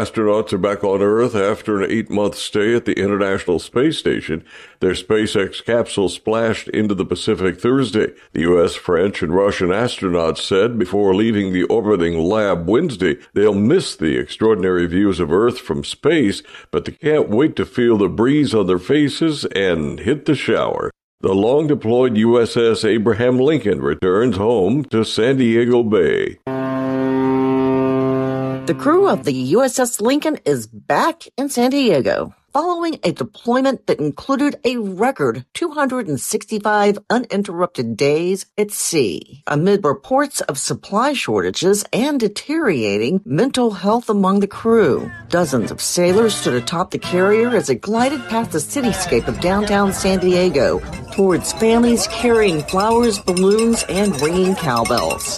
astronauts are back on Earth after an 8-month stay at the International Space Station. Their SpaceX capsule splashed into the Pacific Thursday. The U.S., French, and Russian astronauts said before leaving the orbiting lab Wednesday they'll miss the extraordinary views of Earth from space, but they can't wait to feel the breeze on their faces and hit the shower. The long-deployed USS Abraham Lincoln returns home to San Diego Bay. The crew of the USS Lincoln is back in San Diego, following a deployment that included a record 265 uninterrupted days at sea, amid reports of supply shortages and deteriorating mental health among the crew. Dozens of sailors stood atop the carrier as it glided past the cityscape of downtown San Diego towards families carrying flowers, balloons, and ringing cowbells.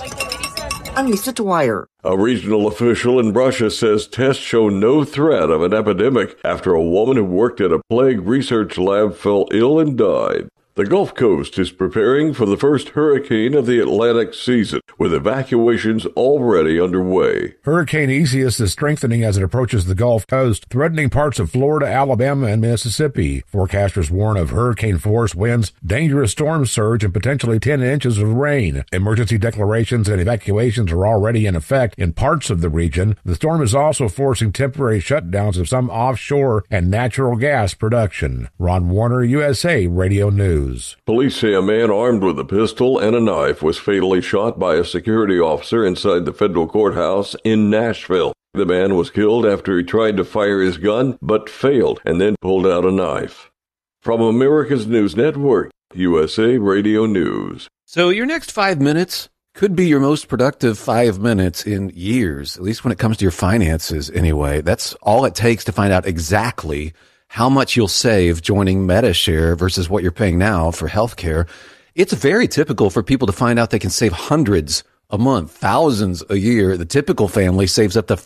I'm Lisa Dwyer. A regional official in Russia says tests show no threat of an epidemic after a woman who worked at a plague research lab fell ill and died. The Gulf Coast is preparing for the first hurricane of the Atlantic season, with evacuations already underway. Hurricane Isaias is strengthening as it approaches the Gulf Coast, threatening parts of Florida, Alabama, and Mississippi. Forecasters warn of hurricane-force winds, dangerous storm surge, and potentially 10 inches of rain. Emergency declarations and evacuations are already in effect in parts of the region. The storm is also forcing temporary shutdowns of some offshore and natural gas production. Ron Warner, USA Radio News. Police say a man armed with a pistol and a knife was fatally shot by a security officer inside the federal courthouse in Nashville. The man was killed after he tried to fire his gun, but failed and then pulled out a knife. From America's News Network, USA Radio News. So your next 5 minutes could be your most productive 5 minutes in years, at least when it comes to your finances anyway. That's all it takes to find out exactly how much you'll save joining Medi-Share versus what you're paying now for healthcare. It's very typical for people to find out they can save hundreds a month, thousands a year. The typical family saves up to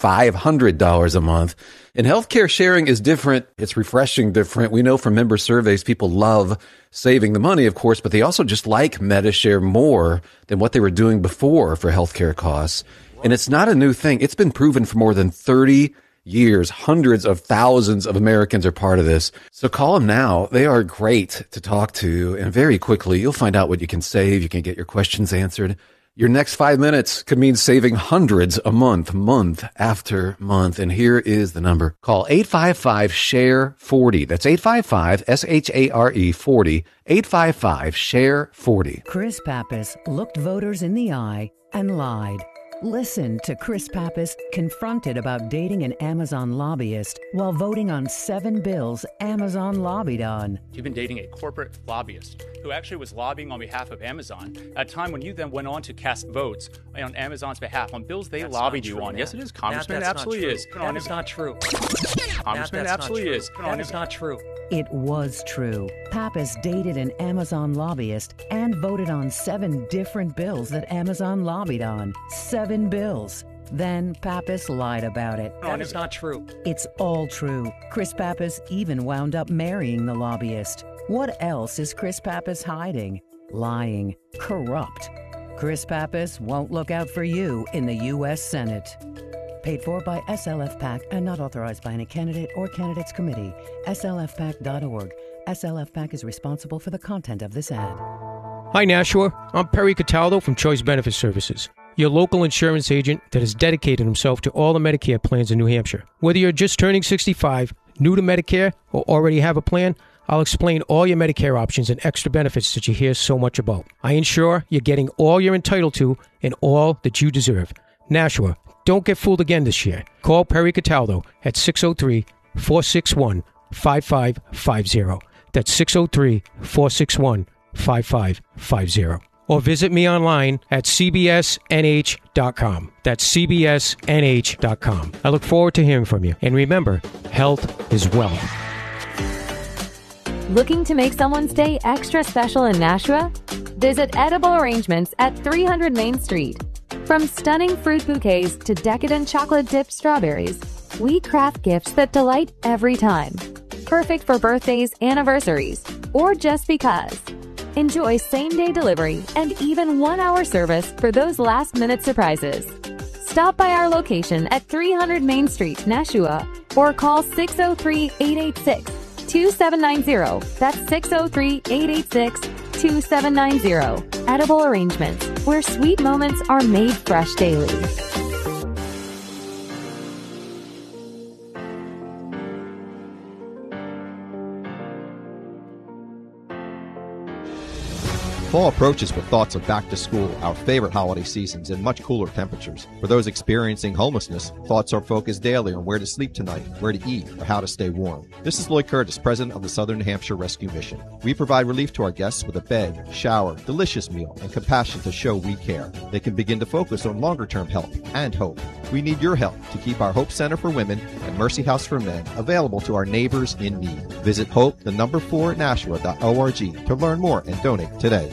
$500 a month. And healthcare sharing is different. It's refreshing different. We know from member surveys, people love saving the money, of course, but they also just like Medi-Share more than what they were doing before for healthcare costs. And it's not a new thing. It's been proven for more than 30 years. Hundreds of thousands of Americans are part of this. So call them now. They are great to talk to. And very quickly, you'll find out what you can save. You can get your questions answered. Your next 5 minutes could mean saving hundreds a month, month after month. And here is the number. Call 855-SHARE-40. That's 855-SHARE-40. 855-SHARE-40. Chris Pappas looked voters in the eye and lied. Listen to Chris Pappas confronted about dating an Amazon lobbyist while voting on 7 bills Amazon lobbied on. You've been dating a corporate lobbyist who actually was lobbying on behalf of Amazon at a time when you then went on to cast votes on Amazon's behalf on bills they lobbied you on. Yes, it is, Congressman. It absolutely is. That is not true. Congressman, it absolutely is. That is not true. It was true. Pappas dated an Amazon lobbyist and voted on 7 different bills that Amazon lobbied on. 7 bills. Then Pappas lied about it. That is not true. It's all true. Chris Pappas even wound up marrying the lobbyist. What else is Chris Pappas hiding? Lying. Corrupt. Chris Pappas won't look out for you in the U.S. Senate. Paid for by SLF PAC and not authorized by any candidate or candidates committee. SLFPAC.org. SLF PAC is responsible for the content of this ad. Hi, Nashua. I'm Perry Cataldo from Choice Benefit Services, your local insurance agent that has dedicated himself to all the Medicare plans in New Hampshire. Whether you're just turning 65, new to Medicare, or already have a plan, I'll explain all your Medicare options and extra benefits that you hear so much about. I ensure you're getting all you're entitled to and all that you deserve. Nashua, don't get fooled again this year. Call Perry Cataldo at 603-461-5550. That's 603-461-5550. Or visit me online at cbsnh.com. That's cbsnh.com. I look forward to hearing from you. And remember, health is wealth. Looking to make someone's day extra special in Nashua? Visit Edible Arrangements at 300 Main Street. From stunning fruit bouquets to decadent chocolate-dipped strawberries, we craft gifts that delight every time. Perfect for birthdays, anniversaries, or just because. Enjoy same-day delivery and even 1-hour service for those last-minute surprises. Stop by our location at 300 Main Street, Nashua, or call 603-886-2790. That's 603-886-2790. Edible Arrangements, where sweet moments are made fresh daily. Fall approaches with thoughts of back to school, our favorite holiday seasons, and much cooler temperatures. For those experiencing homelessness, thoughts are focused daily on where to sleep tonight, where to eat, or how to stay warm. This is Lloyd Curtis, president of the Southern New Hampshire Rescue Mission. We provide relief to our guests with a bed, shower, delicious meal, and compassion to show we care. They can begin to focus on longer-term help and hope. We need your help to keep our Hope Center for Women and Mercy House for Men available to our neighbors in need. Visit hope4nashua.org to learn more and donate today.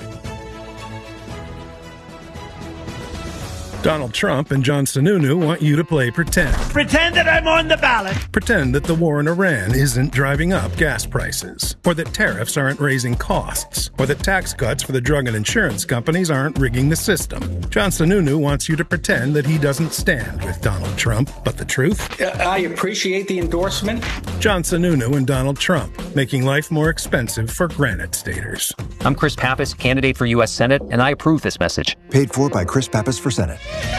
Donald Trump and John Sununu want you to play pretend. Pretend that I'm on the ballot. Pretend that the war in Iran isn't driving up gas prices, or that tariffs aren't raising costs, or that tax cuts for the drug and insurance companies aren't rigging the system. John Sununu wants you to pretend that he doesn't stand with Donald Trump, but the truth? I appreciate the endorsement. John Sununu and Donald Trump, making life more expensive for Granite Staters. I'm Chris Pappas, candidate for U.S. Senate, and I approve this message. Paid for by Chris Pappas for Senate.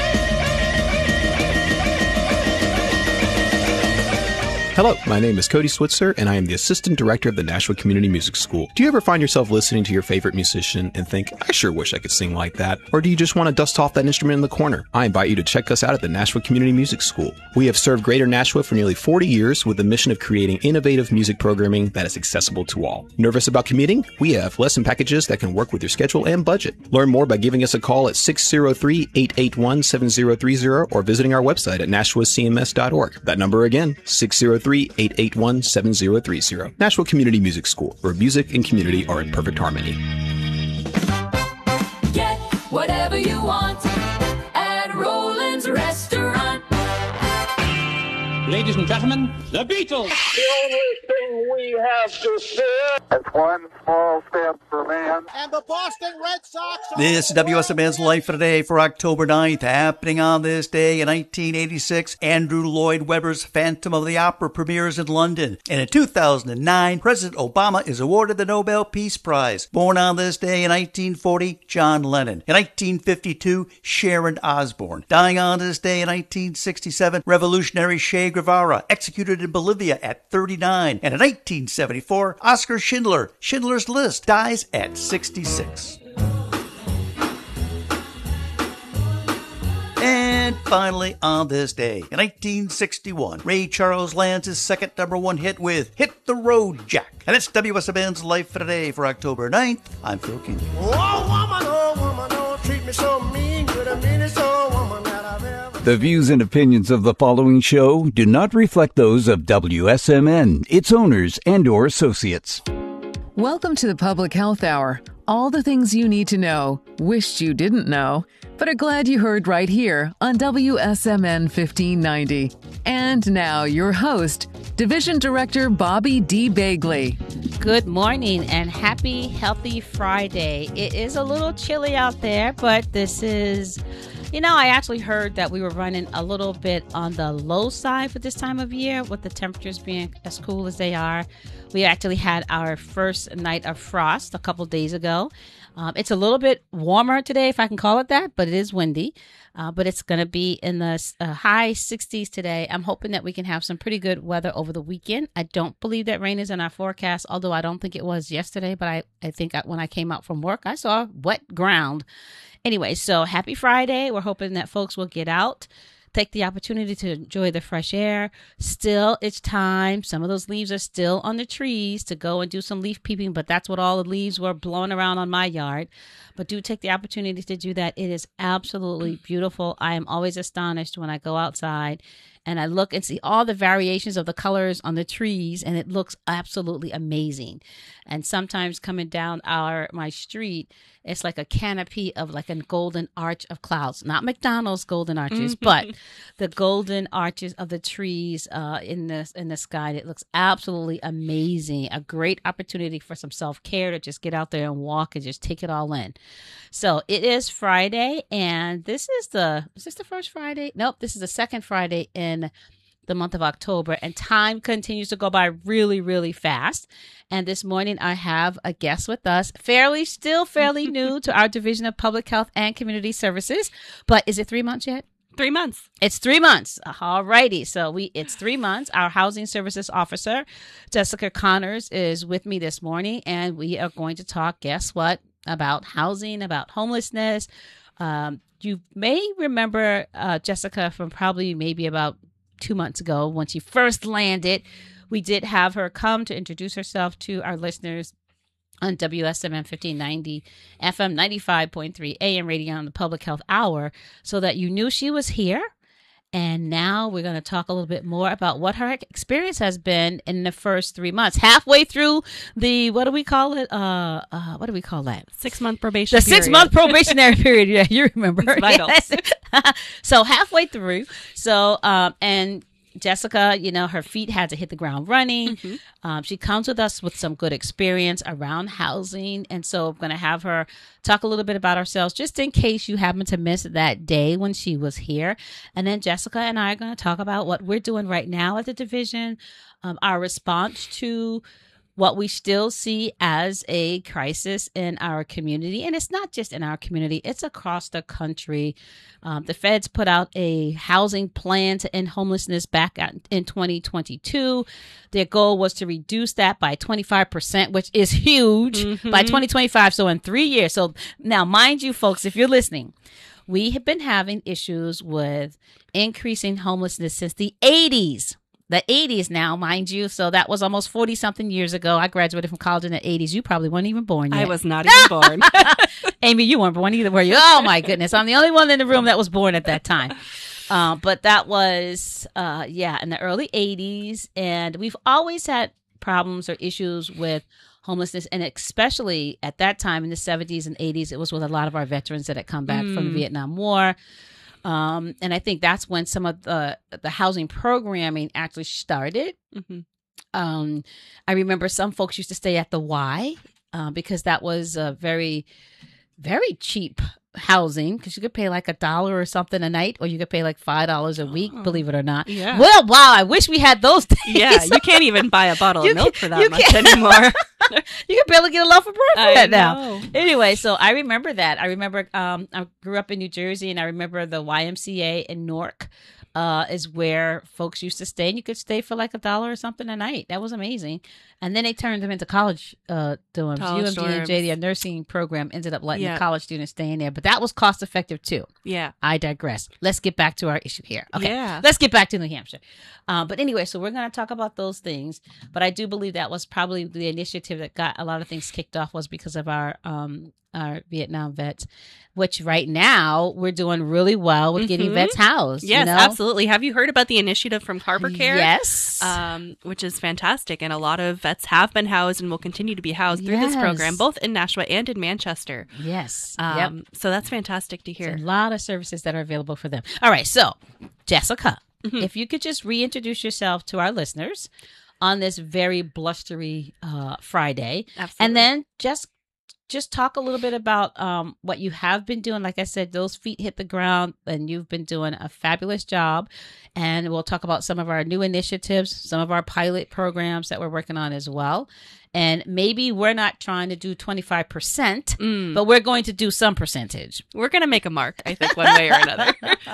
Hello, my name is Cody Switzer, and I am the Assistant Director of the Nashua Community Music School. Do you ever find yourself listening to your favorite musician and think, I sure wish I could sing like that? Or do you just want to dust off that instrument in the corner? I invite you to check us out at the Nashua Community Music School. We have served Greater Nashua for nearly 40 years with the mission of creating innovative music programming that is accessible to all. Nervous about commuting? We have lesson packages that can work with your schedule and budget. Learn more by giving us a call at 603-881-7030 or visiting our website at nashuacms.org. That number again, 603-881-7030. Nashua Community Music School, where music and community are in perfect harmony. Get whatever you want at Roland's Restaurant. Ladies and gentlemen, the Beatles. The only thing we have to fear is one small step for man. And the Boston Red Sox. This is WSMN's Life for Today for October 9th. Happening on this day in 1986, Andrew Lloyd Webber's Phantom of the Opera premieres in London. And in 2009, President Obama is awarded the Nobel Peace Prize. Born on this day in 1940, John Lennon. In 1952, Sharon Osbourne. Dying on this day in 1967, revolutionary Che Guevara, executed in Bolivia at 39. And in 1974, Oskar Schindler, Schindler's List, dies at 66. And finally, on this day, in 1961, Ray Charles lands his second #1 hit with Hit the Road Jack. And it's WSMN's Life for Today for October 9th. I'm Phil King. Oh, woman, don't treat me so mean. You're the meanest old woman that I've ever... The views and opinions of the following show do not reflect those of WSMN, its owners, and or associates. Welcome to the Public Health Hour. All the things you need to know, wished you didn't know, but are glad you heard right here on WSMN 1590. And now your host, Division Director Bobby D. Bagley. Good morning and happy, healthy Friday. It is a little chilly out there, but this is... You know, I actually heard that we were running a little bit on the low side for this time of year, with the temperatures being as cool as they are. We actually had our first night of frost a couple days ago. It's a little bit warmer today, if I can call it that, but it is windy. But it's going to be in the high 60s today. I'm hoping that we can have some pretty good weather over the weekend. I don't believe that rain is in our forecast, although I don't think it was yesterday. But I think when I came out from work, I saw wet ground. Anyway, so happy Friday. We're hoping that folks will get out, take the opportunity to enjoy the fresh air. Still, it's time. Some of those leaves are still on the trees to go and do some leaf peeping, but that's what all the leaves were blowing around on my yard. But do take the opportunity to do that. It is absolutely beautiful. I am always astonished when I go outside and I look and see all the variations of the colors on the trees, and it looks absolutely amazing. And sometimes coming down my street, it's like a canopy of like a golden arch of clouds, not McDonald's golden arches, but the golden arches of the trees in the sky. It looks absolutely amazing. A great opportunity for some self-care to just get out there and walk and just take it all in. So it is Friday, and is this the first Friday? Nope, this is the second Friday in the month of October, and time continues to go by really, really fast. And this morning I have a guest with us, still fairly new to our Division of Public Health and Community Services. But is it 3 months yet? 3 months. It's 3 months. All righty. So it's 3 months. Our Housing Services Officer, Jessica Connors, is with me this morning, and we are going to talk, guess what, about housing, about homelessness. You may remember Jessica from probably maybe about 2 months ago when she first landed. We did have her come to introduce herself to our listeners on WSMN 1590 FM 95.3 AM radio on the Public Health Hour, so that you knew she was here. And now we're going to talk a little bit more about what her experience has been in the first 3 months, halfway through the, what do we call it? What do we call that? 6 month probation. The 6 month probationary period. Yeah, you remember. It's vital. Yes. So halfway through. So, and Jessica, her feet had to hit the ground running. She comes with us with some good experience around housing. And so I'm going to have her talk a little bit about ourselves, just in case you happen to miss that day when she was here. And then Jessica and I are going to talk about what we're doing right now at the division, our response to what we still see as a crisis in our community. And it's not just in our community, it's across the country. The feds put out a housing plan to end homelessness back in 2022. Their goal was to reduce that by 25%, which is huge, by 2025. So in 3 years. So now, mind you, folks, if you're listening, we have been having issues with increasing homelessness since the 80s. The 80s now, mind you. So that was almost 40-something years ago. I graduated from college in the 80s. You probably weren't even born yet. I was not even born. Amy, you weren't born either, were you? Oh, my goodness. I'm the only one in the room that was born at that time. But that was, in the early 80s. And we've always had problems or issues with homelessness. And especially at that time in the 70s and 80s, it was with a lot of our veterans that had come back from the Vietnam War. And I think that's when some of the housing programming actually started. I remember some folks used to stay at the Y because that was a very, very cheap housing, because you could pay like $1 or something a night, or you could pay like $5 a week, believe it or not. Yeah. Well, wow, I wish we had those days. Yeah, you can't even buy a bottle of milk for that much anymore. You can barely get a loaf of bread for that know. now. Anyway, so I remember that. I remember I grew up in New Jersey, and I remember the YMCA in Newark is where folks used to stay, and you could stay for like $1 or something a night. That was amazing. And then they turned them into college dorms. UMGJ, the nursing program, ended up letting the college students stay in there, but that was cost effective too. Yeah. I digress. Let's get back to our issue here. Okay. Yeah. Let's get back to New Hampshire. But anyway, so we're going to talk about those things, but I do believe that was probably the initiative that got a lot of things kicked off, was because of our Vietnam vets, which right now we're doing really well with getting vets housed. Yes, absolutely. Have you heard about the initiative from Carver Care? Yes. Which is fantastic. And a lot of vets have been housed and will continue to be housed through this program, both in Nashua and in Manchester. Yes. So that's fantastic to hear. There's a lot of services that are available for them. All right. So, Jessica, if you could just reintroduce yourself to our listeners on this very blustery Friday. Absolutely. And then just talk a little bit about what you have been doing. Like I said, those feet hit the ground, and you've been doing a fabulous job. And we'll talk about some of our new initiatives, some of our pilot programs that we're working on as well. And maybe we're not trying to do 25%, but we're going to do some percentage. We're going to make a mark, I think, one way or another.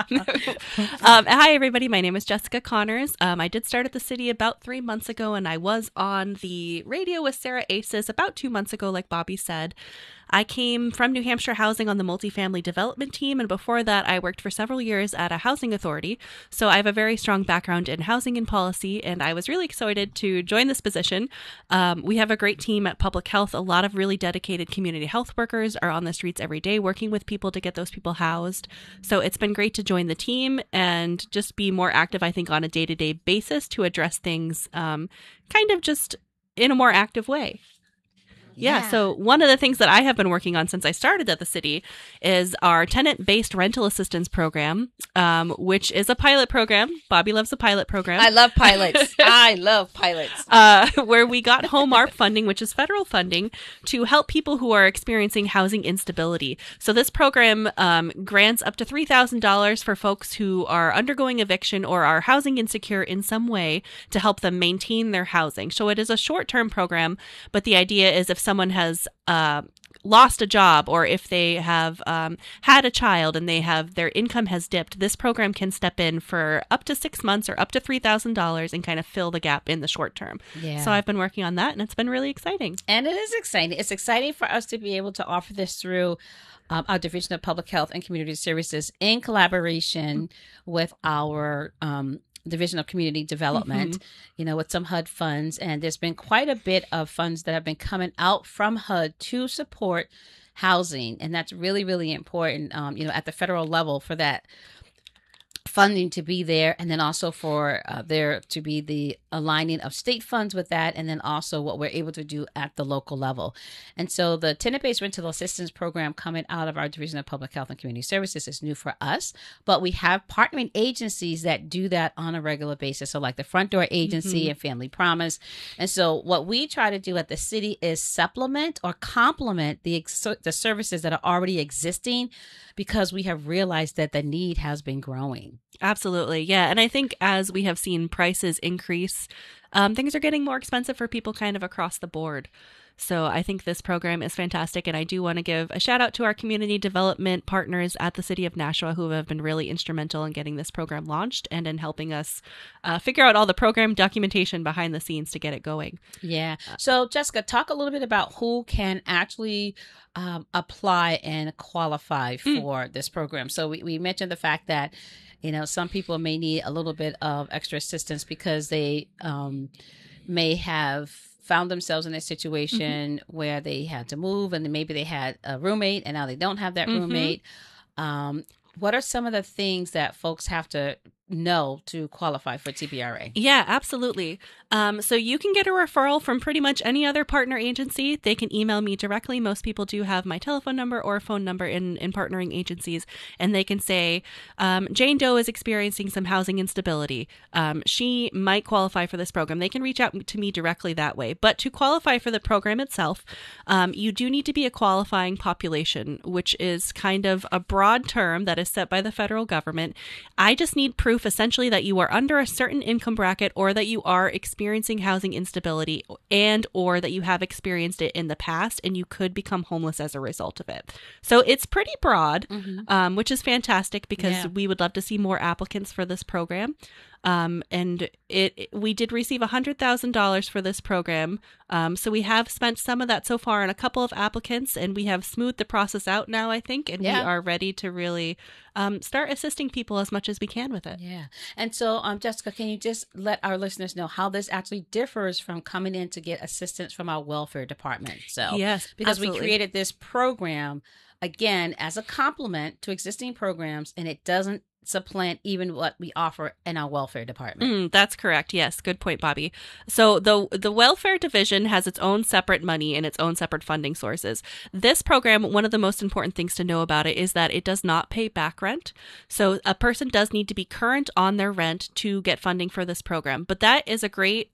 Hi, everybody. My name is Jessica Connors. I did start at the city about 3 months ago, and I was on the radio with Sarah Aces about 2 months ago, like Bobby said. I came from New Hampshire Housing on the multifamily development team, and before that, I worked for several years at a housing authority. So I have a very strong background in housing and policy, and I was really excited to join this position. We have a great team at Public Health. A lot of really dedicated community health workers are on the streets every day working with people to get those people housed. So it's been great to join the team and just be more active, I think, on a day-to-day basis to address things kind of just in a more active way. Yeah. So one of the things that I have been working on since I started at the city is our tenant-based rental assistance program, which is a pilot program. Bobby loves a pilot program. I love pilots. I love pilots. Where we got Home ARP funding, which is federal funding, to help people who are experiencing housing instability. So this program grants up to $3,000 for folks who are undergoing eviction or are housing insecure in some way to help them maintain their housing. So it is a short-term program, but the idea is if someone has lost a job or if they have had a child and their income has dipped, this program can step in for up to 6 months or up to $3,000 and kind of fill the gap in the short term. Yeah. So I've been working on that, and it's been really exciting. And it is exciting. It's exciting for us to be able to offer this through our Division of Public Health and Community Services in collaboration with our Division of Community Development, with some HUD funds. And there's been quite a bit of funds that have been coming out from HUD to support housing. And that's really, really important, at the federal level for that funding to be there, and then also for there to be the aligning of state funds with that, and then also what we're able to do at the local level. And so the tenant-based rental assistance program coming out of our Division of Public Health and Community Services is new for us, but we have partnering agencies that do that on a regular basis. So like the Front Door Agency and Family Promise. And so what we try to do at the city is supplement or complement the services that are already existing, because we have realized that the need has been growing. Absolutely. Yeah. And I think as we have seen prices increase, things are getting more expensive for people kind of across the board. So I think this program is fantastic. And I do want to give a shout out to our community development partners at the City of Nashua who have been really instrumental in getting this program launched and in helping us figure out all the program documentation behind the scenes to get it going. Yeah. So Jessica, talk a little bit about who can actually apply and qualify for this program. So we mentioned the fact that some people may need a little bit of extra assistance because they may have found themselves in a situation where they had to move, and then maybe they had a roommate and now they don't have that roommate. What are some of the things that folks have to know to qualify for TBRA? Yeah, absolutely. So you can get a referral from pretty much any other partner agency. They can email me directly. Most people do have my telephone number or phone number in partnering agencies, and they can say, Jane Doe is experiencing some housing instability. She might qualify for this program. They can reach out to me directly that way. But to qualify for the program itself, you do need to be a qualifying population, which is kind of a broad term that is set by the federal government. I just need proof essentially that you are under a certain income bracket or that you are experiencing housing instability and or that you have experienced it in the past and you could become homeless as a result of it. So it's pretty broad, which is fantastic because we would love to see more applicants for this program. And we did receive $100,000 for this program. So we have spent some of that so far on a couple of applicants, and we have smoothed the process out now, I think, and we are ready to really start assisting people as much as we can with it. Yeah. And so, Jessica, can you just let our listeners know how this actually differs from coming in to get assistance from our welfare department? So, yes, because absolutely. we created this program, again, as a complement to existing programs, and it doesn't supplant even what we offer in our welfare department. That's correct. Yes. Good point, Bobby. So the welfare division has its own separate money and its own separate funding sources. This program, one of the most important things to know about it is that it does not pay back rent. So a person does need to be current on their rent to get funding for this program. But that is a great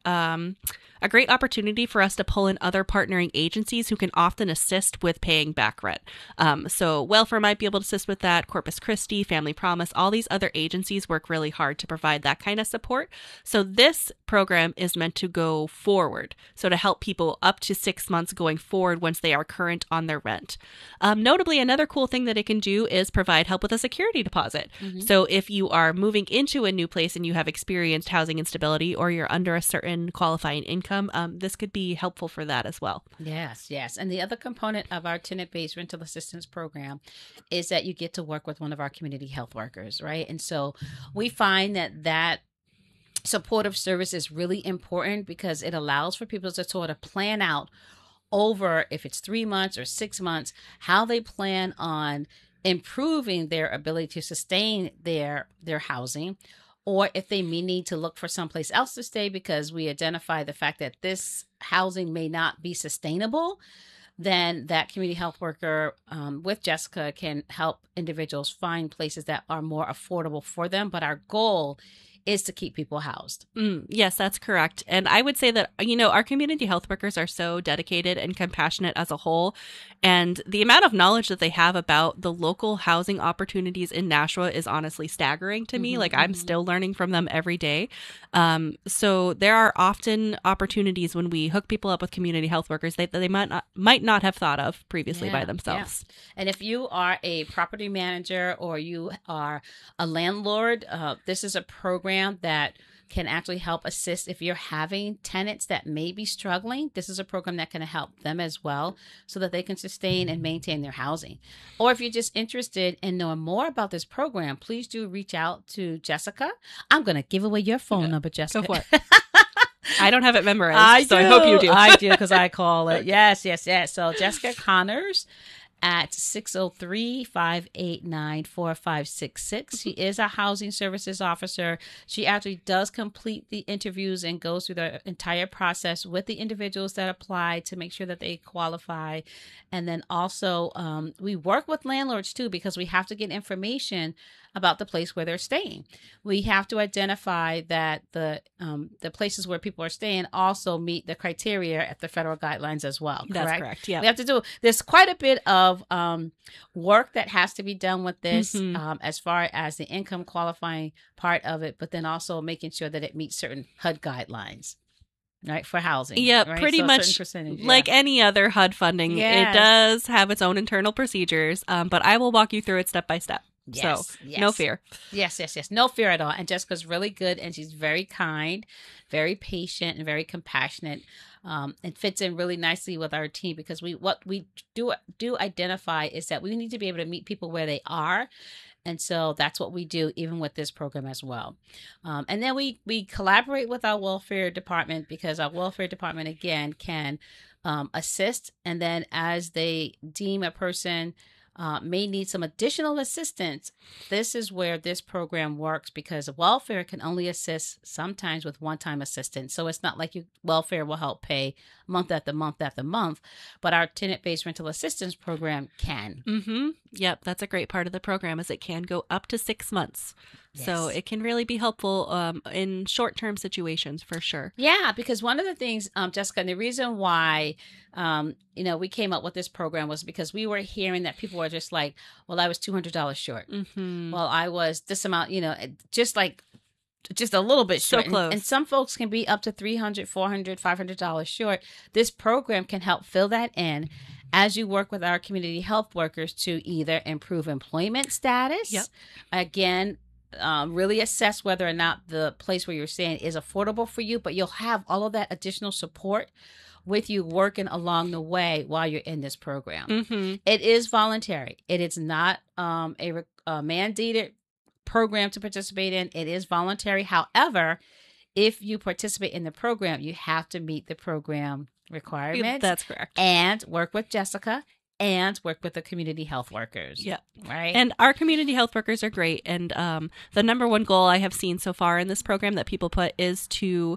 opportunity for us to pull in other partnering agencies who can often assist with paying back rent. So welfare might be able to assist with that. Corpus Christi, Family Promise, all these other agencies work really hard to provide that kind of support. So this program is meant to go forward. So to help people up to 6 months going forward once they are current on their rent. Notably, another cool thing that it can do is provide help with a security deposit. So if you are moving into a new place and you have experienced housing instability or you're under a certain qualifying income, this could be helpful for that as well. Yes. And the other component of our tenant-based rental assistance program is that you get to work with one of our community health workers, right? And so we find that supportive service is really important because it allows for people to sort of plan out over, if it's 3 months or 6 months, how they plan on improving their ability to sustain their housing, or if they may need to look for someplace else to stay because we identify the fact that this housing may not be sustainable. Then that community health worker with Jessica can help individuals find places that are more affordable for them. But our goal is to keep people housed. Yes, that's correct. And I would say that, our community health workers are so dedicated and compassionate as a whole. And the amount of knowledge that they have about the local housing opportunities in Nashua is honestly staggering to me. Like, I'm still learning from them every day. So there are often opportunities when we hook people up with community health workers that they might not have thought of previously by themselves. Yeah. And if you are a property manager or you are a landlord, this is a program that can actually help assist if you're having tenants that may be struggling. This is a program that can help them as well so that they can sustain and maintain their housing. Or if you're just interested in knowing more about this program, please do reach out to Jessica. I'm going to give away your phone number, Jessica. Go for it. I don't have it memorized, I hope you do. I do, because I call it. Yes. So Jessica Connors at 603-589-4566. She is a housing services officer. She actually does complete the interviews and goes through the entire process with the individuals that apply to make sure that they qualify. And then also we work with landlords too, because we have to get information about the place where they're staying. We have to identify that the places where people are staying also meet the criteria at the federal guidelines as well. That's correct. Yeah, we have to do. There's quite a bit of work that has to be done with this, as far as the income qualifying part of it, but then also making sure that it meets certain HUD guidelines. Right, for housing. Yeah, right? pretty much like any other HUD funding. It does have its own internal procedures, but I will walk you through it step by step. Yes, so no fear. Yes. No fear at all. And Jessica's really good, and she's very kind, very patient, and very compassionate. It fits in really nicely with our team because what we do identify is that we need to be able to meet people where they are. And so that's what we do even with this program as well. And then we collaborate with our welfare department because our welfare department, again, can assist. And then as they deem a person may need some additional assistance, this is where this program works because welfare can only assist sometimes with one-time assistance. So it's not like welfare will help pay month after month after month, but our tenant-based rental assistance program can. Yep, that's a great part of the program is it can go up to 6 months. Yes. So it can really be helpful in short-term situations for sure. Yeah, because one of the things, Jessica, and the reason why, we came up with this program was because we were hearing that people were just like, well, I was $200 short. Well, I was this amount, just a little bit short. So close. And some folks can be up to $300, $400, $500 short. This program can help fill that in as you work with our community health workers to either improve employment status. Again, really assess whether or not the place where you're staying is affordable for you, but you'll have all of that additional support with you working along the way while you're in this program. It is voluntary. It is not a mandated program to participate in. It is voluntary. However, if you participate in the program, you have to meet the program requirements. That's correct. And work with Jessica and work with the community health workers. Yeah. Right. And our community health workers are great. And the number one goal I have seen so far in this program that people put is to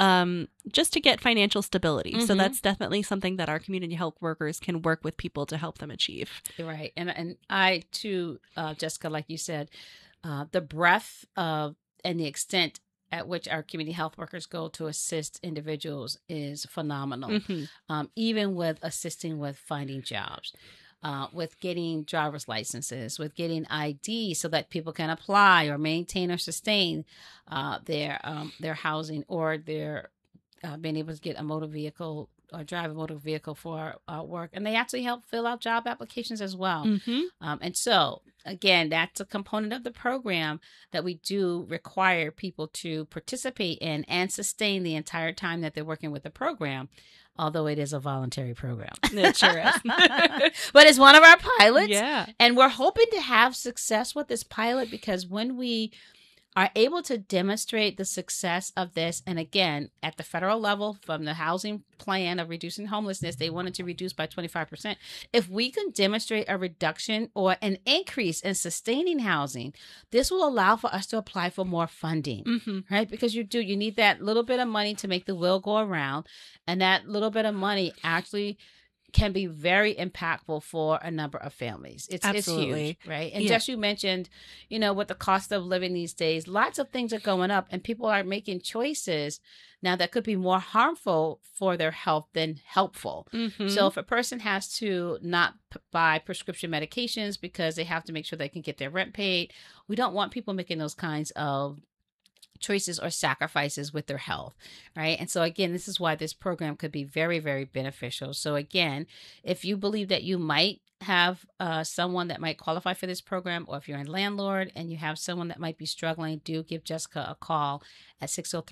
just to get financial stability. So that's definitely something that our community health workers can work with people to help them achieve. Right. And I too, Jessica, like you said, the breadth of and the extent at which our community health workers go to assist individuals is phenomenal. Even with assisting with finding jobs, with getting driver's licenses, with getting ID so that people can apply or maintain or sustain their housing, or their being able to get a motor vehicle or drive a motor vehicle for work. And they actually help fill out job applications as well. And so, again, that's a component of the program that we do require people to participate in and sustain the entire time that they're working with the program, although it is a voluntary program. It sure is. But it's one of our pilots. Yeah. And we're hoping to have success with this pilot because when we are able to demonstrate the success of this, and again, at the federal level, from the housing plan of reducing homelessness, they wanted to reduce by 25%. If we can demonstrate a reduction or an increase in sustaining housing, this will allow for us to apply for more funding, right? Because you need that little bit of money to make the wheel go around, and that little bit of money actually can be very impactful for a number of families. It's huge, right? And just you mentioned, with the cost of living these days, lots of things are going up and people are making choices now that could be more harmful for their health than helpful. So if a person has to not buy prescription medications because they have to make sure they can get their rent paid, we don't want people making those kinds of choices or sacrifices with their health, right? And so again, this is why this program could be very, very beneficial. So again, if you believe that you might have someone that might qualify for this program, or if you're a landlord and you have someone that might be struggling, do give Jessica a call at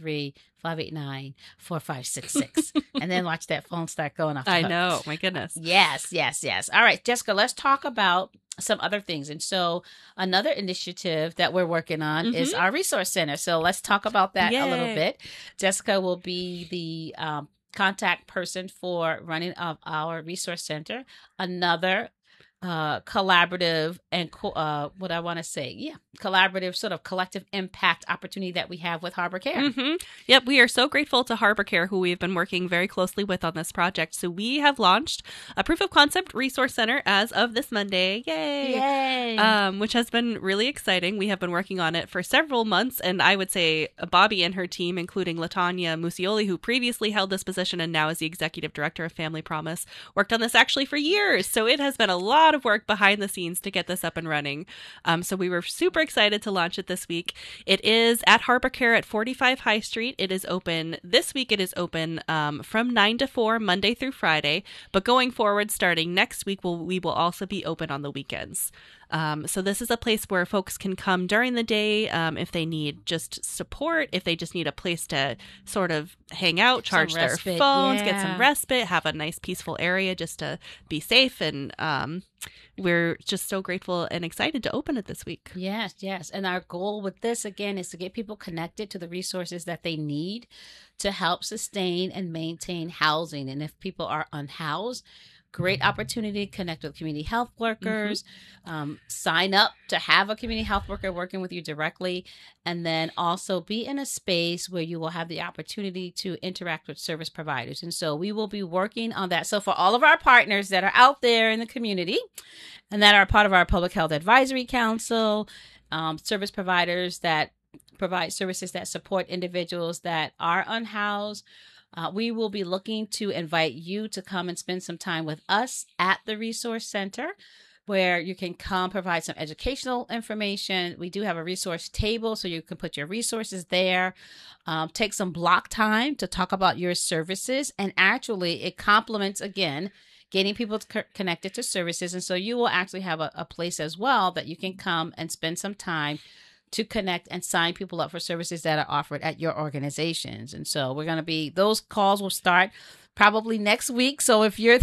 603-589-4566 and then watch that phone start going off. I know, my goodness. Yes. All right, Jessica, let's talk about some other things. And so another initiative that we're working on is our resource center. So let's talk about that a little bit. Jessica will be the contact person for running of our resource center. Another collaborative and collaborative sort of collective impact opportunity that we have with Harbor Care. Yep, we are so grateful to Harbor Care, who we've been working very closely with on this project. So we have launched a proof of concept resource center as of this Monday. Yay! Which has been really exciting. We have been working on it for several months, and I would say Bobby and her team, including LaTanya Musioli, who previously held this position and now is the executive director of Family Promise, worked on this actually for years. So it has been a lot of work behind the scenes to get this up and running. So we were super excited to launch it this week. It is at Harbor Care at 45 High Street. It is open this week. It is open from 9 to 4 Monday through Friday. But going forward, starting next week, we will also be open on the weekends. So this is a place where folks can come during the day if they need just support, if they just need a place to sort of hang out, charge their phones, get some respite, have a nice peaceful area just to be safe. And we're just so grateful and excited to open it this week. Yes. And our goal with this, again, is to get people connected to the resources that they need to help sustain and maintain housing. And if people are unhoused, great opportunity to connect with community health workers, sign up to have a community health worker working with you directly, and then also be in a space where you will have the opportunity to interact with service providers. And so we will be working on that. So for all of our partners that are out there in the community and that are part of our Public Health Advisory Council, service providers that provide services that support individuals that are unhoused, we will be looking to invite you to come and spend some time with us at the Resource Center, where you can come provide some educational information. We do have a resource table, so you can put your resources there. Take some block time to talk about your services. And actually, it complements, again, getting people connected to services. And so you will actually have a place as well that you can come and spend some time to connect and sign people up for services that are offered at your organizations. And so those calls will start probably next week. So if you're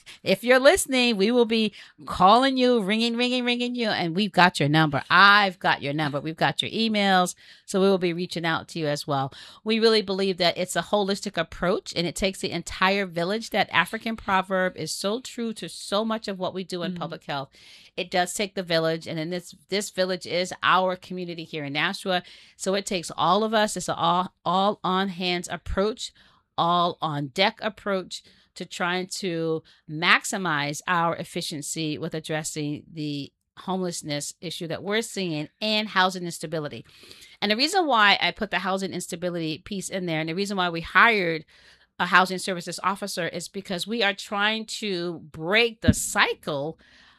listening, we will be calling you, ringing you, and we've got your number. I've got your number. We've got your emails. So we will be reaching out to you as well. We really believe that it's a holistic approach, and it takes the entire village. That African proverb is so true to so much of what we do in public health. It does take the village, and in this village is our community here in Nashua. So it takes all of us. It's an all on hands approach, all on deck approach to trying to maximize our efficiency with addressing the homelessness issue that we're seeing and housing instability. And the reason why I put the housing instability piece in there, and the reason why we hired a housing services officer, is because we are trying to break the cycle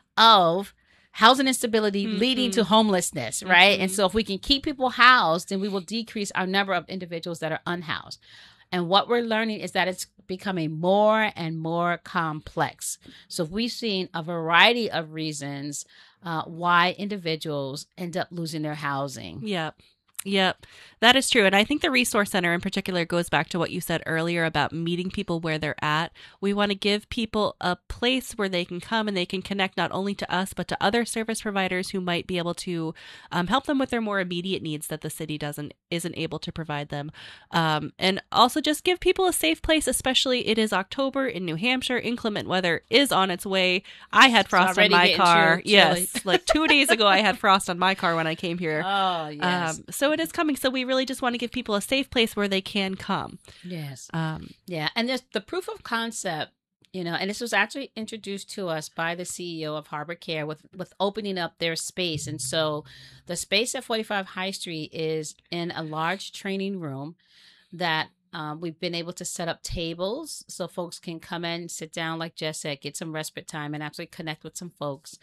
of housing instability leading to homelessness, right? And so if we can keep people housed, then we will decrease our number of individuals that are unhoused. And what we're learning is that it's becoming more and more complex. So we've seen a variety of reasons why individuals end up losing their housing. Yep. Yep, that is true. And I think the Resource Center in particular goes back to what you said earlier about meeting people where they're at. We want to give people a place where they can come and they can connect not only to us, but to other service providers who might be able to help them with their more immediate needs that the city isn't able to provide them. And also just give people a safe place, especially it is October in New Hampshire. Inclement weather is on its way. I had frost on my car. Yes, like 2 days ago, I had frost on my car when I came here. Oh, yes. So it is coming. So we really just want to give people a safe place where they can come. Yes. Yeah. And there's the proof of concept, and this was actually introduced to us by the CEO of Harbor Care with opening up their space. And so the space at 45 High Street is in a large training room that we've been able to set up tables so folks can come in, sit down, like Jess said, get some respite time and actually connect with some folks.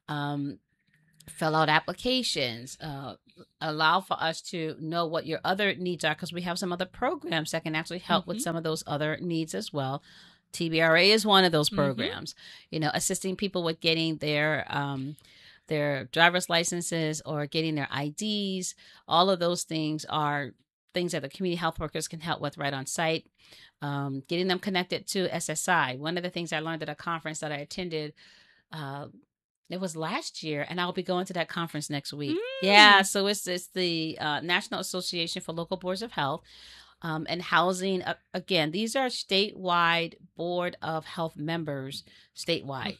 Fill out applications, allow for us to know what your other needs are, because we have some other programs that can actually help with some of those other needs as well. TBRA is one of those programs, assisting people with getting their driver's licenses or getting their IDs. All of those things are things that the community health workers can help with right on site. Getting them connected to SSI. One of the things I learned at a conference that I attended, it was last year, and I'll be going to that conference next week. Yeah, so it's the National Association for Local Boards of Health and Housing. Again, these are statewide Board of Health members, statewide,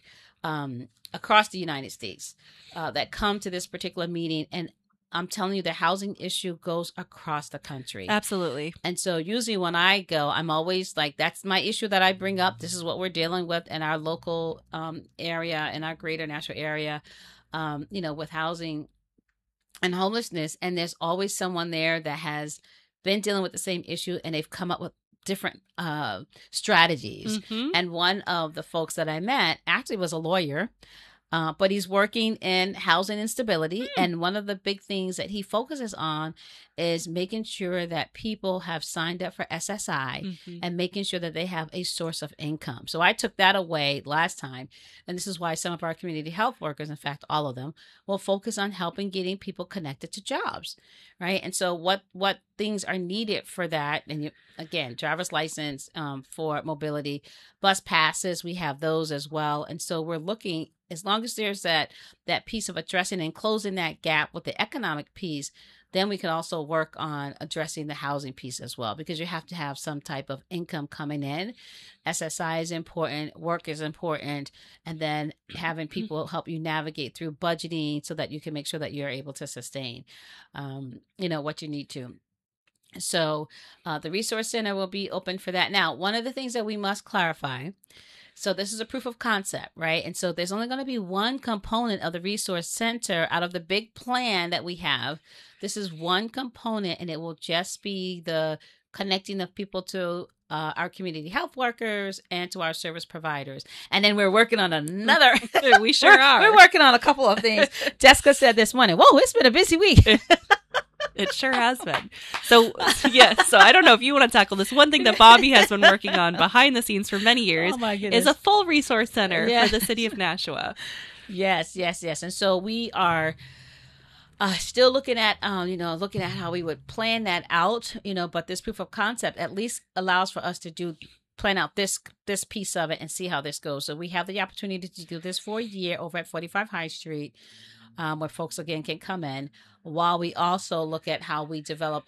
across the United States that come to this particular meeting. And I'm telling you, the housing issue goes across the country. Absolutely. And so usually when I go, I'm always like, that's my issue that I bring up. This is what we're dealing with in our local area, in our greater Nashville area, with housing and homelessness. And there's always someone there that has been dealing with the same issue, and they've come up with different strategies. And one of the folks that I met actually was a lawyer. But he's working in housing instability. And one of the big things that he focuses on is making sure that people have signed up for SSI and making sure that they have a source of income. So I took that away last time. And this is why some of our community health workers, in fact, all of them, will focus on helping getting people connected to jobs, right? And so what things are needed for that? And again, driver's license for mobility, bus passes, we have those as well. And so we're looking, as long as there's that piece of addressing and closing that gap with the economic piece, then we can also work on addressing the housing piece as well, because you have to have some type of income coming in. SSI is important, work is important, and then having people help you navigate through budgeting so that you can make sure that you're able to sustain, what you need to. So the Resource Center will be open for that. Now, one of the things that we must clarify, so this is a proof of concept, right? And so there's only going to be one component of the Resource Center out of the big plan that we have. This is one component, and it will just be the connecting of people to our community health workers and to our service providers. And then we're working on another. We sure are. We're working on a couple of things. Jessica said this morning, whoa, it's been a busy week. It sure has been. So, yes. So I don't know if you want to tackle this. One thing that Bobby has been working on behind the scenes for many years is a full resource center for the city of Nashua. Yes. And so we are still looking at, how we would plan that out, but this proof of concept at least allows for us to plan out this piece of it and see how this goes. So we have the opportunity to do this for a year over at 45 High Street, where folks again can come in, while we also look at how we develop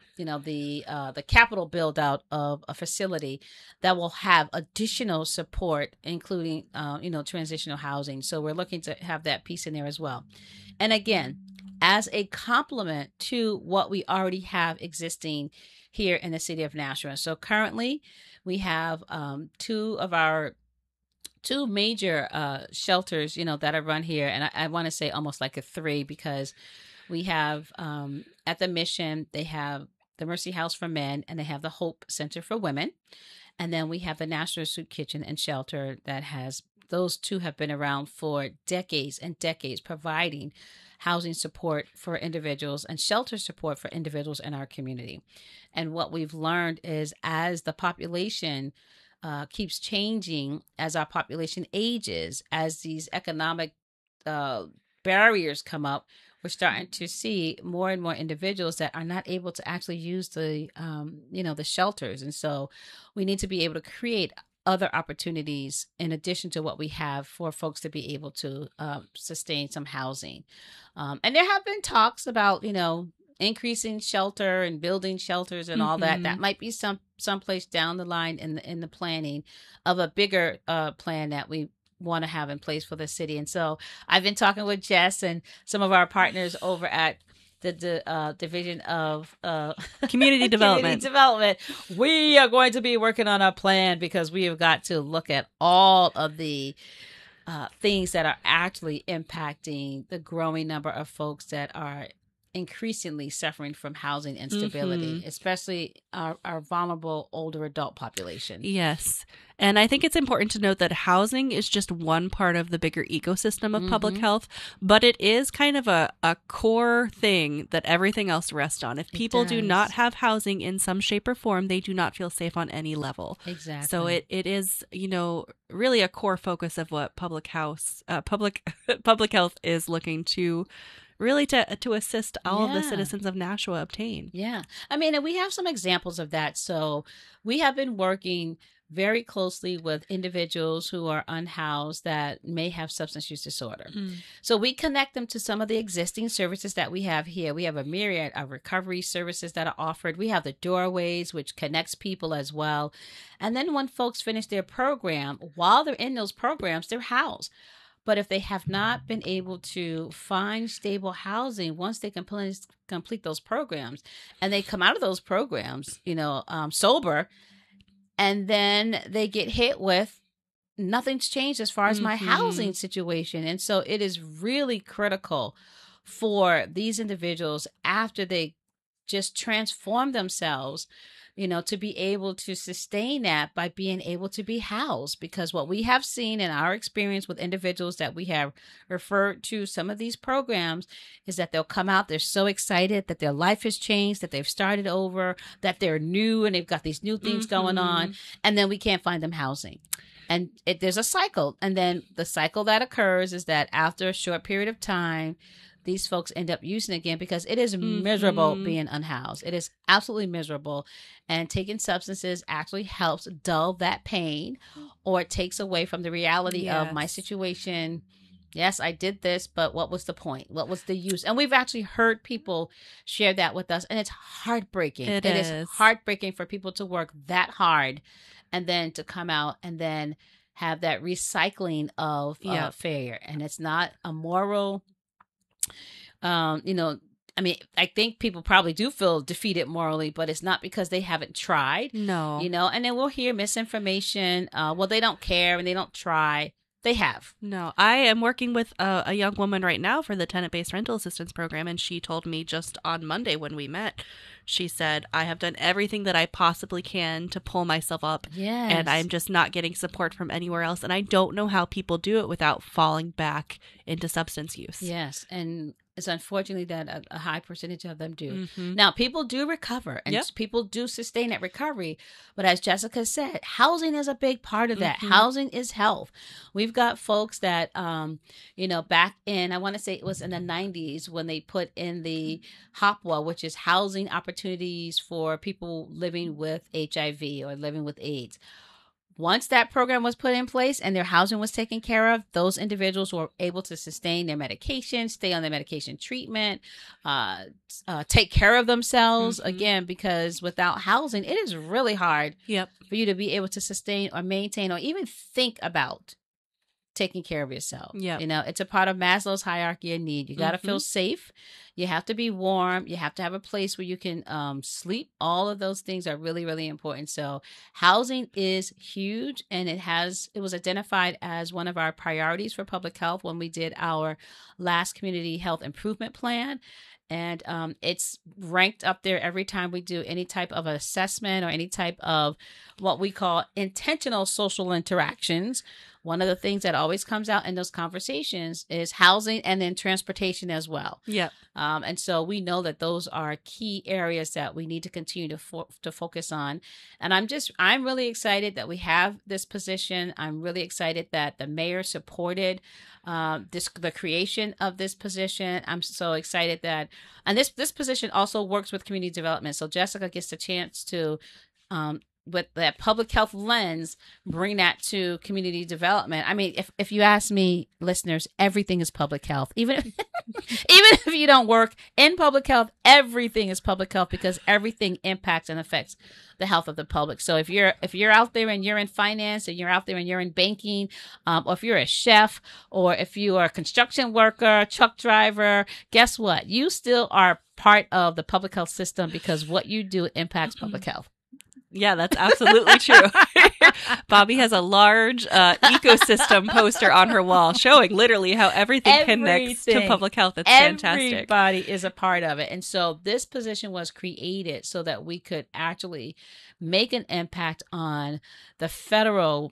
the capital build out of a facility that will have additional support, including transitional housing. So we're looking to have that piece in there as well. And again, as a complement to what we already have existing here in the city of Nashua. So currently we have two major shelters, that are run here. And I want to say almost like a three, because we have at the Mission, they have the Mercy House for Men, and they have the Hope Center for Women. And then we have the National Soup Kitchen and Shelter those two have been around for decades and decades, providing housing support for individuals and shelter support for individuals in our community. And what we've learned is, as the population keeps changing, as our population ages, as these economic barriers come up, we're starting to see more and more individuals that are not able to actually use the the shelters, and so we need to be able to create other opportunities in addition to what we have for folks to be able to sustain some housing. And there have been talks about, increasing shelter and building shelters and all that. That might be someplace down the line in the planning of a bigger plan that we want to have in place for the city. And so I've been talking with Jess and some of our partners over at the Division of Community Development. We are going to be working on a plan because we have got to look at all of the things that are actually impacting the growing number of folks that are increasingly suffering from housing instability, especially our vulnerable older adult population. Yes. And I think it's important to note that housing is just one part of the bigger ecosystem of public health, but it is kind of a core thing that everything else rests on. If people do not have housing in some shape or form, they do not feel safe on any level. Exactly. So it is, really a core focus of what public health is looking to really to assist all of the citizens of Nashua obtain. Yeah. I mean, and we have some examples of that. So we have been working very closely with individuals who are unhoused that may have substance use disorder. So we connect them to some of the existing services that we have here. We have a myriad of recovery services that are offered. We have the Doorways, which connects people as well. And then when folks finish their program, while they're in those programs, they're housed. But if they have not been able to find stable housing once they complete those programs, and they come out of those programs, sober, and then they get hit with nothing's changed as far as my housing situation. And so it is really critical for these individuals, after they just transform themselves, to be able to sustain that by being able to be housed. Because what we have seen in our experience with individuals that we have referred to some of these programs is that they'll come out, they're so excited that their life has changed, that they've started over, that they're new and they've got these new things going on, and then we can't find them housing. And there's a cycle. And then the cycle that occurs is that after a short period of time, these folks end up using it again, because it is miserable being unhoused. It is absolutely miserable. And taking substances actually helps dull that pain, or it takes away from the reality of my situation. Yes, I did this, but what was the point? What was the use? And we've actually heard people share that with us, and it's heartbreaking. It is heartbreaking for people to work that hard and then to come out and then have that recycling of failure. And it's not a moral... I think people probably do feel defeated morally, but it's not because they haven't tried. No. And then we'll hear misinformation. Well, they don't care and they don't try. They have. No, I am working with a young woman right now for the tenant-based rental assistance program, and she told me just on Monday when we met, she said, I have done everything that I possibly can to pull myself up, and I'm just not getting support from anywhere else, and I don't know how people do it without falling back into substance use. Yes, and it's unfortunately that a high percentage of them do. Now, people do recover, and people do sustain that recovery. But as Jessica said, housing is a big part of that. Housing is health. We've got folks that, back in, I want to say it was in the 90s when they put in the HOPWA, which is housing opportunities for people living with HIV or living with AIDS. Once that program was put in place and their housing was taken care of, those individuals were able to sustain their medication, stay on their medication treatment, take care of themselves, again, because without housing, it is really hard for you to be able to sustain or maintain or even think about taking care of yourself. It's a part of Maslow's hierarchy of need. You got to feel safe. You have to be warm. You have to have a place where you can sleep. All of those things are really, really important. So housing is huge, and it was identified as one of our priorities for public health when we did our last community health improvement plan. And it's ranked up there every time we do any type of assessment or any type of what we call intentional social interactions one of the things that always comes out in those conversations is housing and then transportation as well. Yeah. And so we know that those are key areas that we need to continue to focus on. And I'm really excited that we have this position. I'm really excited that the mayor supported the creation of this position. I'm so excited that, and this position also works with community development. So Jessica gets the chance to, with that public health lens, bring that to community development. I mean, if you ask me, listeners, everything is public health. Even if you don't work in public health, everything is public health because everything impacts and affects the health of the public. So if you're out there and you're in finance, and you're out there and you're in banking, or if you're a chef, or if you are a construction worker, truck driver, guess what? You still are part of the public health system because what you do impacts public health. Yeah, that's absolutely true. Bobby has a large ecosystem poster on her wall showing literally how everything connects to public health. It's fantastic. Everybody is a part of it. And so this position was created so that we could actually make an impact on the federal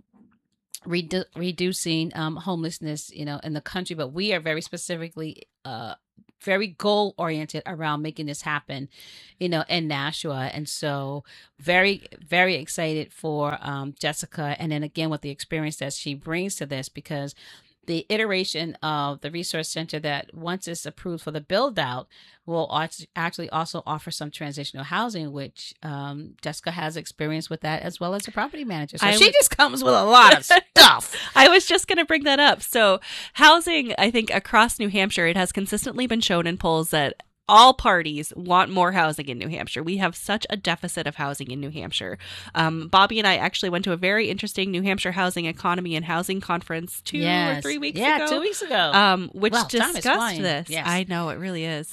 reducing homelessness, in the country. But we are very specifically very goal oriented around making this happen, in Nashua. And so very, very excited for Jessica. And then again, with the experience that she brings to this, because the iteration of the resource center that once it's approved for the build out will actually also offer some transitional housing, which Jessica has experience with that as well as a property manager. So she just comes with a lot of stuff. I was just going to bring that up. So housing, I think across New Hampshire, it has consistently been shown in polls that all parties want more housing in New Hampshire. We have such a deficit of housing in New Hampshire. Bobby and I actually went to a very interesting New Hampshire housing economy and housing conference 2 or 3 weeks ago. Yeah, 2 weeks ago. Which discussed this. Yes. I know, it really is.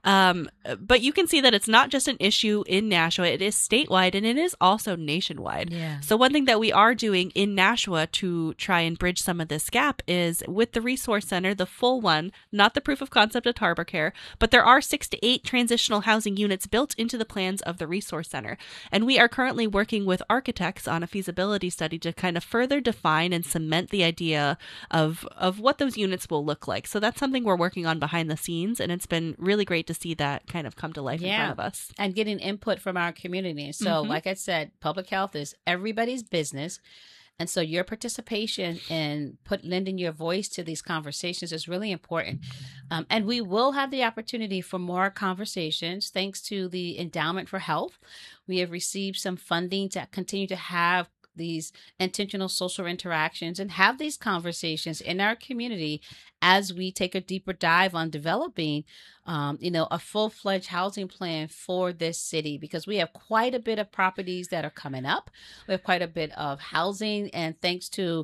But you can see that it's not just an issue in Nashua. It is statewide and it is also nationwide. Yeah. So one thing that we are doing in Nashua to try and bridge some of this gap is with the Resource Center, the full one, not the proof of concept at Harbor Care, but there are 6 to 8 transitional housing units built into the plans of the Resource Center. And we are currently working with architects on a feasibility study to kind of further define and cement the idea of what those units will look like. So that's something we're working on behind the scenes, and it's been really great to see that kind of come to life in front of us. And getting input from our community. So like I said, public health is everybody's business. And so your participation in lending your voice to these conversations is really important. And we will have the opportunity for more conversations thanks to the Endowment for Health. We have received some funding to continue to have these intentional social interactions and have these conversations in our community as we take a deeper dive on developing, a full-fledged housing plan for this city, because we have quite a bit of properties that are coming up. We have quite a bit of housing, and thanks to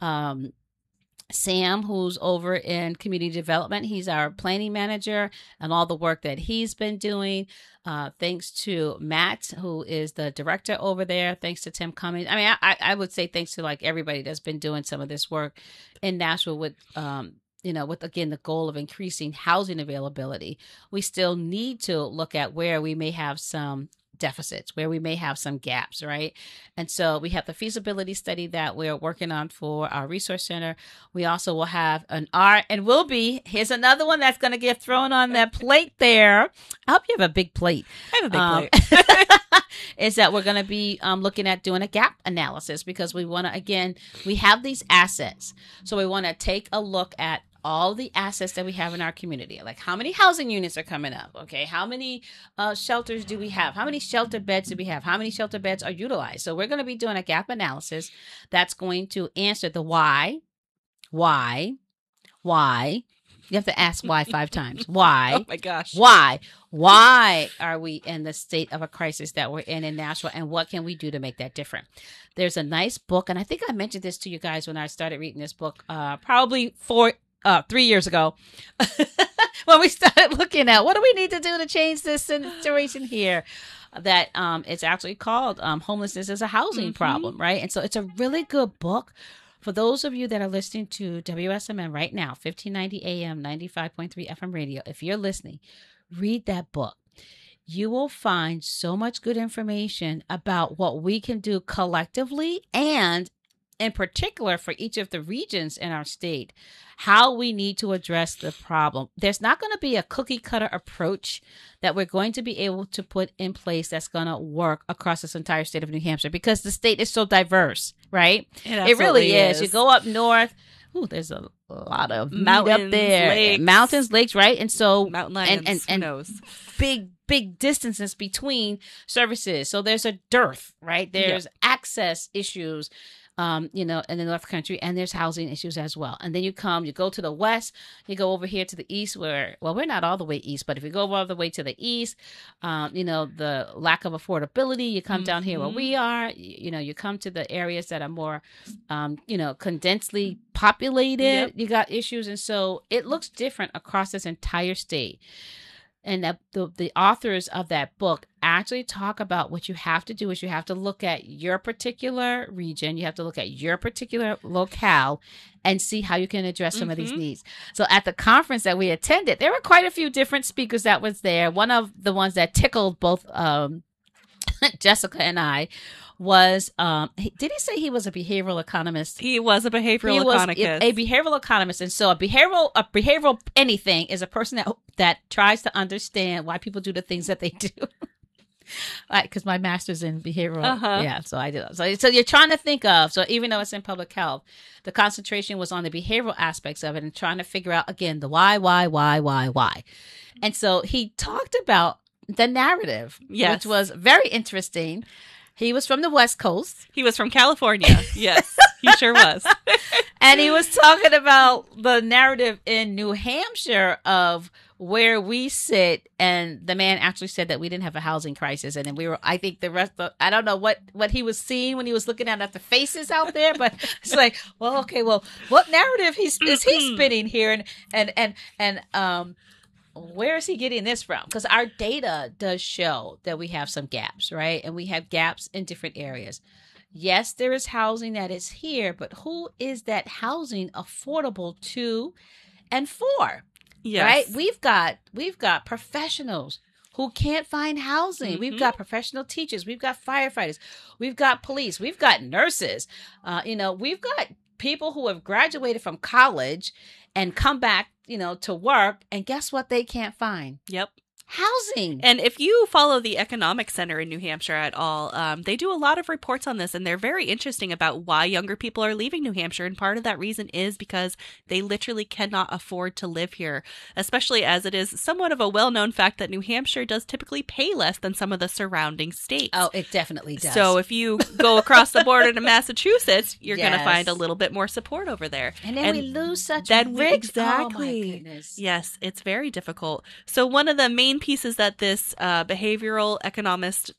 Sam, who's over in community development. He's our planning manager and all the work that he's been doing. Thanks to Matt, who is the director over there. Thanks to Tim Cummings. I mean, I would say thanks to like everybody that's been doing some of this work in Nashville with, with, again, the goal of increasing housing availability. We still need to look at where we may have some deficits, where we may have some gaps, right? And so we have the feasibility study that we're working on for our resource center. We also will have here's another one that's going to get thrown on that plate there. I hope you have a big plate. I have a big plate. Is that we're going to be looking at doing a gap analysis, because we want to, again, we have these assets. So we want to take a look at all the assets that we have in our community, like how many housing units are coming up, okay? How many shelters do we have? How many shelter beds do we have? How many shelter beds are utilized? So we're going to be doing a gap analysis that's going to answer the why. You have to ask why 5 times. Why? Oh my gosh. Why? Why are we in the state of a crisis that we're in Nashville, and what can we do to make that different? There's a nice book, and I think I mentioned this to you guys when I started reading this book, probably 3 years ago, when we started looking at what do we need to do to change this situation here, that it's actually called Homelessness is a Housing Problem, right? And so it's a really good book for those of you that are listening to WSMN right now, 1590 AM, 95.3 FM radio. If you're listening, read that book. You will find so much good information about what we can do collectively and in particular for each of the regions in our state, how we need to address the problem. There's not going to be a cookie cutter approach that we're going to be able to put in place that's going to work across this entire state of New Hampshire because the state is so diverse, right? It really is. You go up north, there's a lot of mountains up there. Lakes. Mountains, lakes, right? And so mountain lions, and who knows? Big distances between services. So there's a dearth, right? There's access issues. In the North Country, and there's housing issues as well. And then you go to the west, you go over here to the east where, well, we're not all the way east, but if you go all the way to the east, the lack of affordability, you come down here where we are, you come to the areas that are more, condensely populated, you got issues. And so it looks different across this entire state. And the authors of that book actually talk about what you have to do is you have to look at your particular region, you have to look at your particular locale and see how you can address some of these needs. So at the conference that we attended, there were quite a few different speakers that was there. One of the ones that tickled both Jessica and I was, did he say he was a behavioral economist? He was a behavioral economist. A behavioral economist. And so a behavioral anything is a person that tries to understand why people do the things that they do. Because my master's in behavioral. Yeah, so I did. So you're trying to think of, so even though it's in public health, the concentration was on the behavioral aspects of it and trying to figure out, again, the why. And so he talked about the narrative, which was very interesting. He was from the West Coast. He was from California. Yes, he sure was. And he was talking about the narrative in New Hampshire of where we sit. And the man actually said that we didn't have a housing crisis. And then I think the rest of, I don't know what he was seeing when he was looking at the faces out there, but it's like, well, okay, well, what narrative is he spinning here? And where is he getting this from? Because our data does show that we have some gaps, right? And we have gaps in different areas. Yes, there is housing that is here, but who is that housing affordable to and for? Yes. Right? We've got professionals who can't find housing. We've got professional teachers. We've got firefighters. We've got police. We've got nurses. We've got people who have graduated from college and come back, to work, and guess what they can't find? Yep. Housing. And if you follow the Economic Center in New Hampshire at all, they do a lot of reports on this, and they're very interesting about why younger people are leaving New Hampshire. And part of that reason is because they literally cannot afford to live here, especially as it is somewhat of a well-known fact that New Hampshire does typically pay less than some of the surrounding states. Oh, it definitely does. So if you go across the border to Massachusetts, you're going to find a little bit more support over there. And then we lose such rich. Exactly. Oh, my goodness. Yes, it's very difficult. So one of the main pieces that this behavioral economist,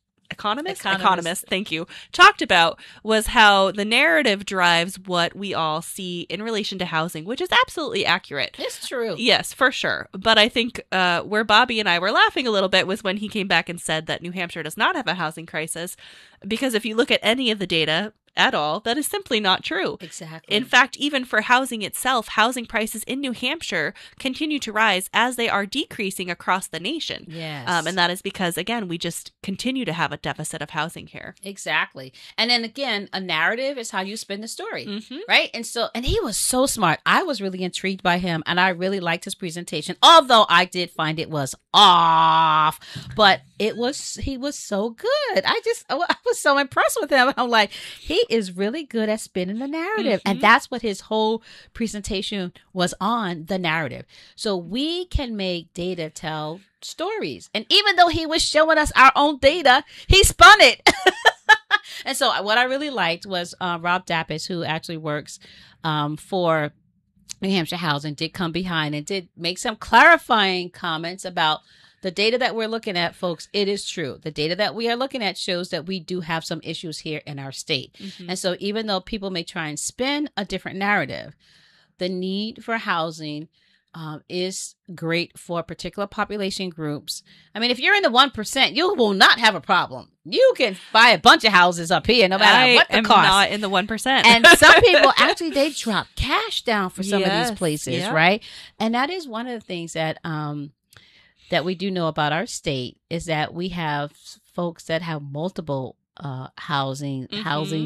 thank you, talked about was how the narrative drives what we all see in relation to housing, which is absolutely accurate. It's true. Yes, for sure. But I think where Bobby and I were laughing a little bit was when he came back and said that New Hampshire does not have a housing crisis, because if you look at any of the data at all, that is simply not true. Exactly. In fact, even for housing itself, housing prices in New Hampshire continue to rise as they are decreasing across the nation. Yes. And that is because, again, we just continue to have a deficit of housing here. Exactly. And then again, a narrative is how you spin the story, right? And he was so smart. I was really intrigued by him, and I really liked his presentation, although I did find it was off, but he was so good. I was so impressed with him. I'm like, he is really good at spinning the narrative. And that's what his whole presentation was on, the narrative. So we can make data tell stories. And even though he was showing us our own data, he spun it. And so what I really liked was Rob Dappis, who actually works for New Hampshire Housing, did come behind and did make some clarifying comments about the data that we're looking at, folks. It is true. The data that we are looking at shows that we do have some issues here in our state. And so even though people may try and spin a different narrative, the need for housing is great for particular population groups. I mean, if you're in the 1%, you will not have a problem. You can buy a bunch of houses up here, no matter what the cost. I am not in the 1%. And some people, actually, they drop cash down for some of these places, right? And that is one of the things that that we do know about our state, is that we have folks that have multiple housing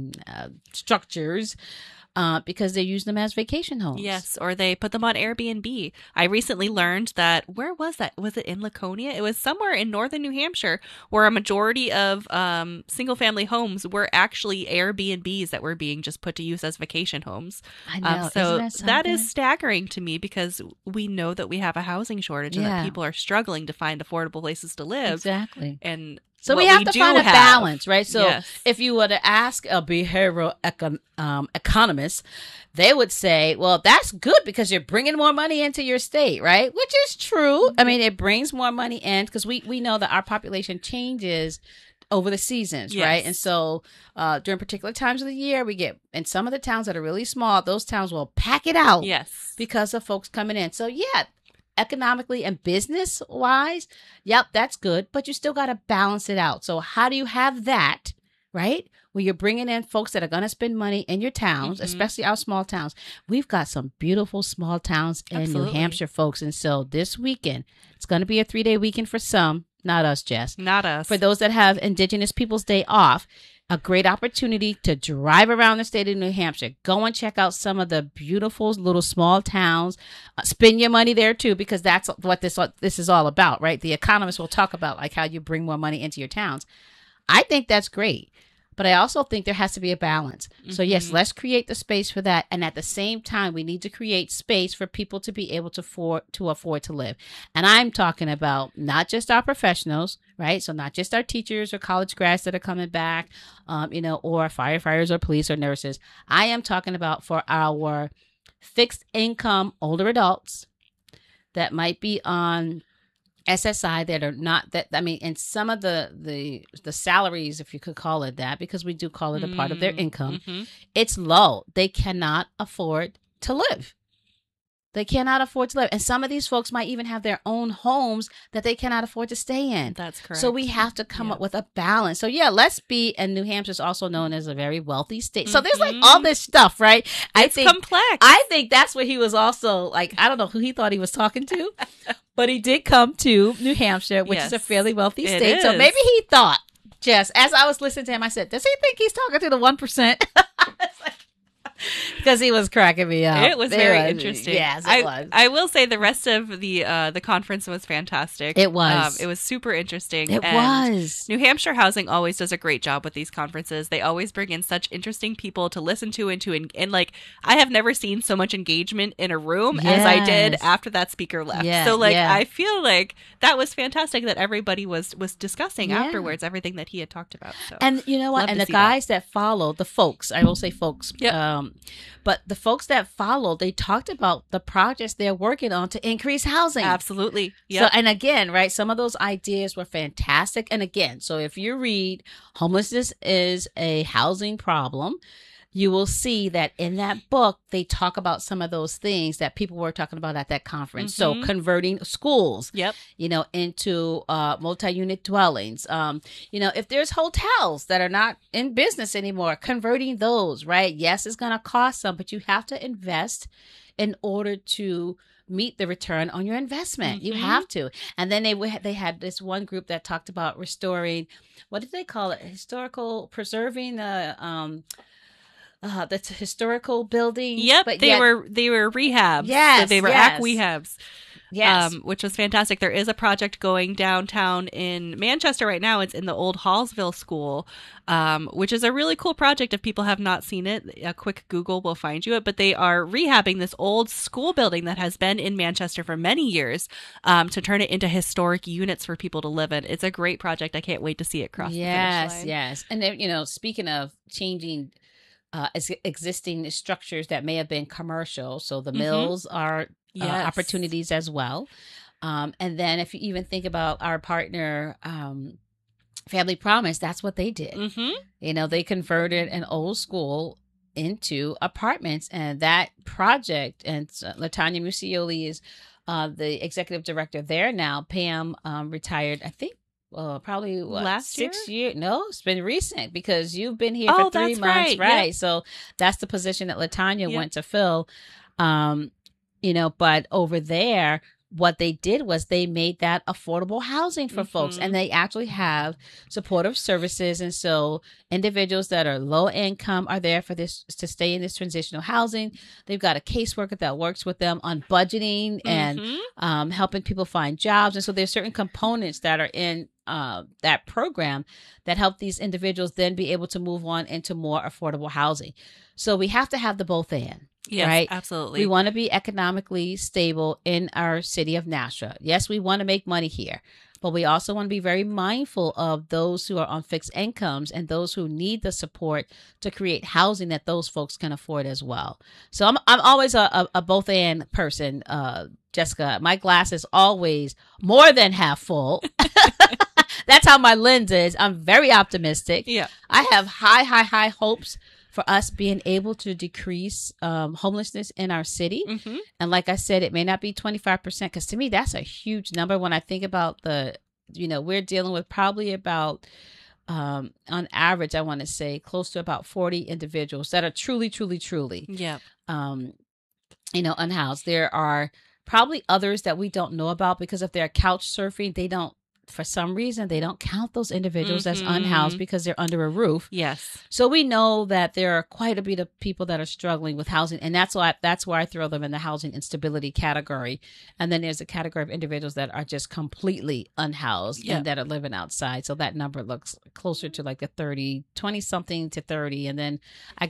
structures. Because they use them as vacation homes. Yes, or they put them on Airbnb. I recently learned that, where was that? Was it in Laconia? It was somewhere in northern New Hampshire where a majority of single-family homes were actually Airbnbs that were being just put to use as vacation homes. I know. So that is staggering to me because we know that we have a housing shortage and that people are struggling to find affordable places to live. Exactly. And so we have to find a balance, right? So if you were to ask a behavioral economist, they would say, well, that's good because you're bringing more money into your state, right? Which is true. I mean, it brings more money in because we know that our population changes over the seasons, right? And so during particular times of the year, we get, in some of the towns that are really small, those towns will pack it out because of folks coming in. So economically and business wise, that's good, but you still got to balance it out. So how do you have that, right? Where you're bringing in folks that are going to spend money in your towns, especially our small towns. We've got some beautiful small towns in New Hampshire, folks. And so this weekend, it's going to be a 3-day weekend for some, not us, Jess. Not us. For those that have Indigenous Peoples Day off, a great opportunity to drive around the state of New Hampshire. Go and check out some of the beautiful little small towns. Spend your money there too, because that's what this is all about, right? The economists will talk about like how you bring more money into your towns. I think that's great. But I also think there has to be a balance. So yes, let's create the space for that. And at the same time, we need to create space for people to be able to afford to live. And I'm talking about not just our professionals, right? So not just our teachers or college grads that are coming back, or firefighters or police or nurses. I am talking about for our fixed income older adults that might be on SSI that are not that. I mean, and some of the salaries, if you could call it that, because we do call it a part of their income, it's low. They cannot afford to live. They cannot afford to live. And some of these folks might even have their own homes that they cannot afford to stay in. That's correct. So we have to come up with a balance. So let's be, and New Hampshire is also known as a very wealthy state. So there's like all this stuff, right? It's complex. I think that's what he was also like, I don't know who he thought he was talking to, but he did come to New Hampshire, which is a fairly wealthy state. So maybe he thought, Jess, as I was listening to him, I said, does he think he's talking to the 1%? Because he was cracking me up. It was very interesting. Yes, it was. I will say the rest of the conference was fantastic. It was. It was super interesting. It was. New Hampshire Housing always does a great job with these conferences. They always bring in such interesting people to listen to and like I have never seen so much engagement in a room as I did after that speaker left. So I feel like that was fantastic that everybody was discussing afterwards everything that he had talked about. So and you know what? And the guys that followed, the folks, I will say folks, but the folks that followed, they talked about the projects they're working on to increase housing. Absolutely. So, and again, right, some of those ideas were fantastic. And again, so if you read Homelessness is a Housing Problem, you will see that in that book, they talk about some of those things that people were talking about at that conference. So converting schools, into multi-unit dwellings. If there's hotels that are not in business anymore, converting those, right? Yes, it's going to cost some, but you have to invest in order to meet the return on your investment. You have to. And then they had this one group that talked about restoring, what did they call it? Preserving the historical building. Yep, but they were rehabs. Yes, so they were ACWEHABs. Yes. Which was fantastic. There is a project going downtown in Manchester right now. It's in the old Hallsville School, which is a really cool project. If people have not seen it, a quick Google will find you it. But they are rehabbing this old school building that has been in Manchester for many years to turn it into historic units for people to live in. It's a great project. I can't wait to see it cross the finish line. Yes. And then, speaking of changing existing structures that may have been commercial, so the mills are opportunities as well. And then if you even think about our partner, Family Promise, that's what they did. They converted an old school into apartments, and that project, and LaTanya Musioli is the executive director there now. Pam retired, I think, probably last 6 years. No, it's been recent because you've been here for 3 months, right? Yep. So that's the position that LaTanya went to fill. But over there, what they did was they made that affordable housing for folks, and they actually have supportive services. And so individuals that are low income are there for this to stay in this transitional housing. They've got a caseworker that works with them on budgeting and helping people find jobs. And so there's certain components that are in that program that help these individuals then be able to move on into more affordable housing. So we have to have the both and. Yes, right? absolutely. We want to be economically stable in our city of Nashua. Yes, we want to make money here, but we also want to be very mindful of those who are on fixed incomes and those who need the support to create housing that those folks can afford as well. So I'm always a both and person, Jessica. My glass is always more than half full. That's how my lens is. I'm very optimistic. Yeah. I have high hopes for us being able to decrease homelessness in our city. And like I said, it may not be 25%, because to me, that's a huge number. When I think about we're dealing with probably about, on average, I want to say close to about 40 individuals that are truly, unhoused. There are probably others that we don't know about because if they're couch surfing, for some reason, they don't count those individuals as unhoused because they're under a roof. Yes. So we know that there are quite a bit of people that are struggling with housing, and that's why I throw them in the housing instability category. And then there's a category of individuals that are just completely unhoused and that are living outside. So that number looks closer to like the 20 something to 30. And then I